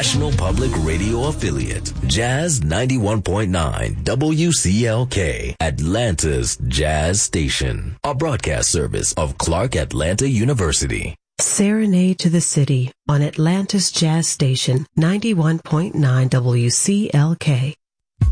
National Public Radio affiliate, Jazz 91.9 WCLK, Atlanta's Jazz Station, a broadcast service of Clark Atlanta University. Serenade to the City on Atlanta's Jazz Station 91.9 WCLK.